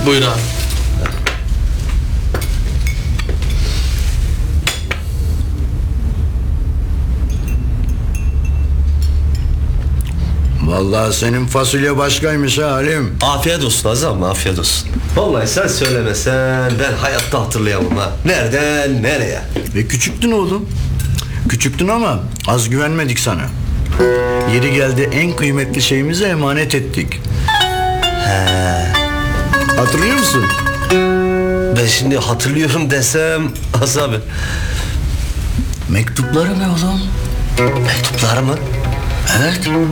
Buyur abi. Vallahi senin fasulye başkaymış ha Halim. Afiyet olsun Azam, afiyet olsun. Vallahi sen söylemesen ben hayatta hatırlayamam ha. Nereden nereye? Ve küçüktün oğlum. Küçüktün ama az güvenmedik sana. Yeri geldi en kıymetli şeyimizi emanet ettik. Hatırlıyor musun? Ben şimdi hatırlıyorum desem Azam. Mektupları be oğlum. Mektuplar mı? Evet.